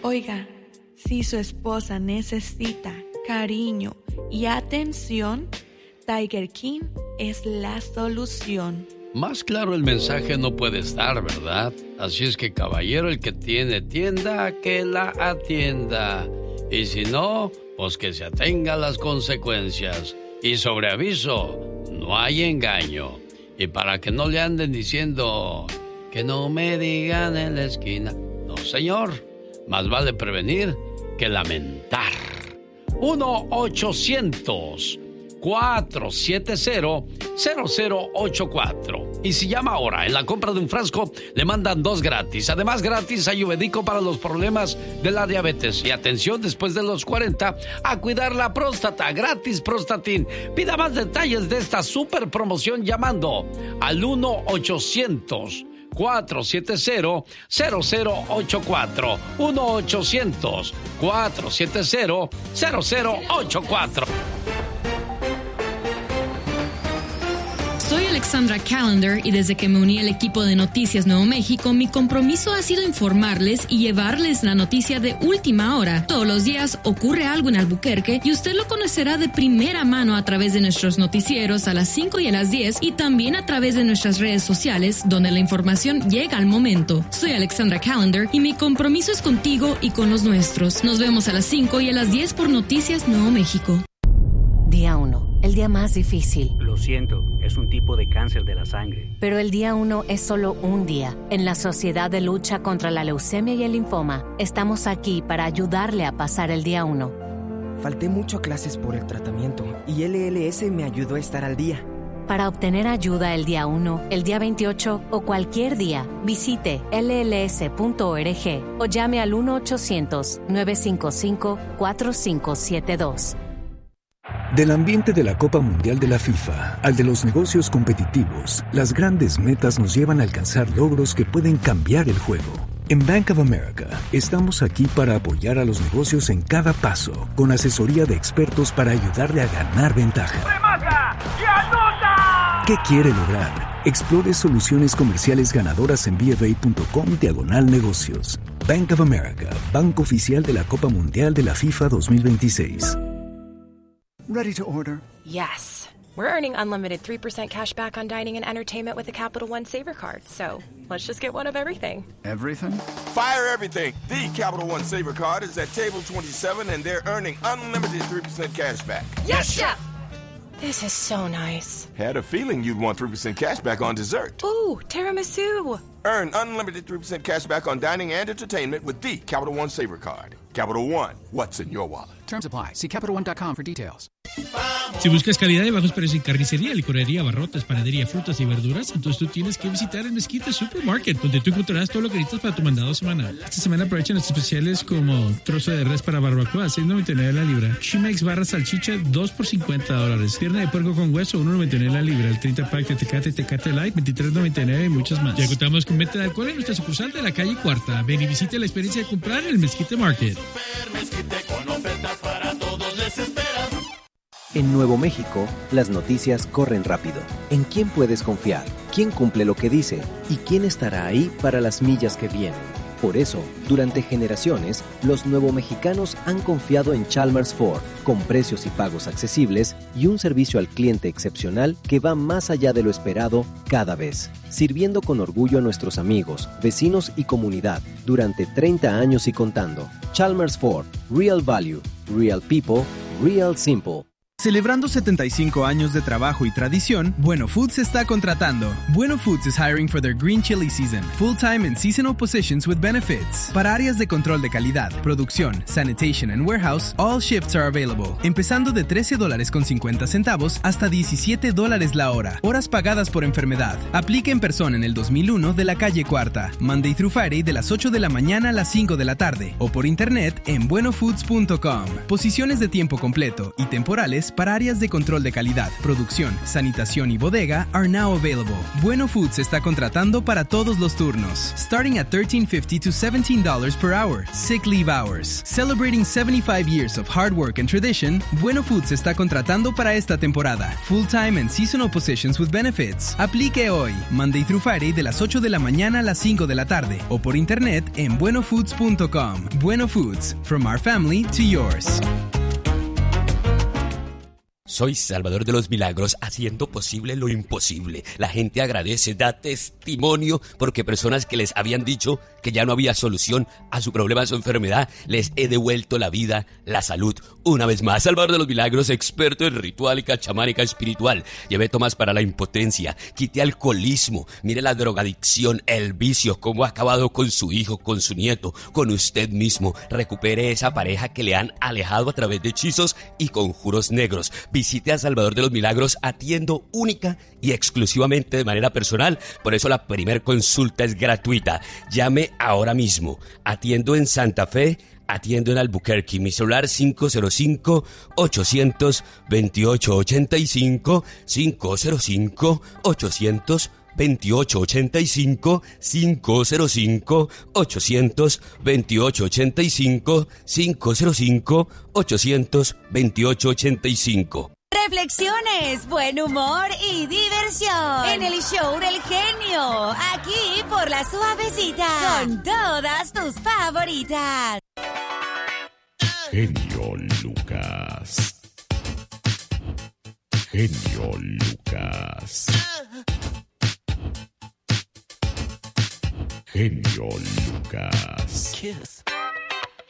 Oiga, si su esposa necesita cariño y atención, Tiger King es la solución. Más claro el mensaje no puede estar, ¿verdad? Así es que, caballero, el que tiene tienda, que la atienda. Y si no, pues que se atenga a las consecuencias. Y sobre aviso, no hay engaño. Y para que no le anden diciendo que no me digan en la esquina. No, señor. Más vale prevenir que lamentar. 1-800-470-0084. Y si llama ahora, en la compra de un frasco, le mandan 2 gratis. Además, gratis ayurvédico para los problemas de la diabetes. Y atención, después de los 40, a cuidar la próstata. Gratis Prostatin. Pida más detalles de esta super promoción llamando al 1-800-470-0084. 1-800-470-0084. Soy Alexandra Callender y desde que me uní al equipo de Noticias Nuevo México, mi compromiso ha sido informarles y llevarles la noticia de última hora. Todos los días ocurre algo en Albuquerque y usted lo conocerá de primera mano a través de nuestros noticieros a las 5 y a las 10 y también a través de nuestras redes sociales donde la información llega al momento. Soy Alexandra Callender y mi compromiso es contigo y con los nuestros. Nos vemos a las 5 y a las 10 por Noticias Nuevo México. Día 1, el día más difícil. Lo siento, es un tipo de cáncer de la sangre. Pero el día 1 es solo un día. En la Sociedad de Lucha contra la Leucemia y el Linfoma, estamos aquí para ayudarle a pasar el día 1. Falté mucho a clases por el tratamiento y LLS me ayudó a estar al día. Para obtener ayuda el día 1, el día 28 o cualquier día, visite lls.org o llame al 1-800-955-4572. Del ambiente de la Copa Mundial de la FIFA al de los negocios competitivos, las grandes metas nos llevan a alcanzar logros que pueden cambiar el juego. En Bank of America, estamos aquí para apoyar a los negocios en cada paso, con asesoría de expertos para ayudarle a ganar ventaja. ¡Remata y anota! ¿Qué quiere lograr? Explore soluciones comerciales ganadoras en BofA.com/negocios. Bank of America, banco oficial de la Copa Mundial de la FIFA 2026. Ready to order? Yes. We're earning unlimited 3% cash back on dining and entertainment with a Capital One Saver card. So let's just get one of everything. Everything? Fire everything. The Capital One Saver card is at table 27 and they're earning unlimited 3% cash back. Yes, Chef! This is so nice. Had a feeling you'd want 3% cash back on dessert. Ooh, tiramisu. Earn unlimited 3% cash back on dining and entertainment with the Capital One Saver card. Capital One, what's in your wallet? Terms apply. See CapitalOne.com for details. Si buscas calidad y bajos precios en carnicería, licorería, abarrotes, panadería, frutas y verduras, entonces tú tienes que visitar el Mezquite Supermarket, donde tú encontrarás todo lo que necesitas para tu mandado semanal. Esta semana aprovecha los especiales como trozo de res para barbacoa, $6.99 la libra. Chimex barra salchicha, 2 por $50. Pierna de puerco con hueso, $1.99 la libra. El 30 pack de Tecate Light, $23.99 y muchas más. Ya contamos con venta de alcohol en nuestra sucursal de la calle Cuarta. Ven y visita la experiencia de comprar en el Mezquite Market. En Nuevo México, las noticias corren rápido. ¿En quién puedes confiar? ¿Quién cumple lo que dice? ¿Y quién estará ahí para las millas que vienen? Por eso, durante generaciones, los nuevomexicanos han confiado en Chalmers Ford, con precios y pagos accesibles y un servicio al cliente excepcional que va más allá de lo esperado cada vez, sirviendo con orgullo a nuestros amigos, vecinos y comunidad durante 30 años y contando. Chalmers Ford, Real Value, Real People, Real Simple. Celebrando 75 años de trabajo y tradición, Bueno Foods está contratando. Bueno Foods is hiring for their green chili season, full-time and seasonal positions with benefits. Para áreas de control de calidad, producción, sanitation and warehouse, all shifts are available. Empezando de $13.50 hasta $17 la hora. Horas pagadas por enfermedad. Aplica en persona en el 2001 de la calle Cuarta. Monday through Friday de las 8 de la mañana a las 5 de la tarde. O por internet en buenofoods.com. Posiciones de tiempo completo y temporales Foods para áreas de control de calidad, producción, sanitación y bodega are now available. Bueno Foods está contratando para todos los turnos, starting at $13.50 to $17 per hour. Sick leave hours. Celebrating 75 years of hard work and tradition, Bueno Foods está contratando para esta temporada. Full-time and seasonal positions with benefits. Aplique hoy, Monday through Friday de las 8 de la mañana a las 5 de la tarde o por internet en buenofoods.com. Bueno Foods, from our family to yours. Soy Salvador de los Milagros, haciendo posible lo imposible. La gente agradece, da testimonio, porque personas que les habían dicho que ya no había solución a su problema, a su enfermedad, les he devuelto la vida, la salud. Una vez más, Salvador de los Milagros, experto en ritualica, chamánica, espiritual. Llevé tomas para la impotencia, quité alcoholismo, mire la drogadicción, el vicio, cómo ha acabado con su hijo, con su nieto, con usted mismo. Recupere esa pareja que le han alejado a través de hechizos y conjuros negros. Visite a Salvador de los Milagros, atiendo única y exclusivamente de manera personal. Por eso la primera consulta es gratuita. Llame ahora mismo. Atiendo en Santa Fe, atiendo en Albuquerque. Mi celular 505-800-2885, 505-800-2885, 505-800-2885, 505-800-2885. Reflexiones, buen humor y diversión en el show del genio, aquí por La Suavecita, con todas tus favoritas. Genio Lucas. Genio Lucas. Genio Lucas. Kiss.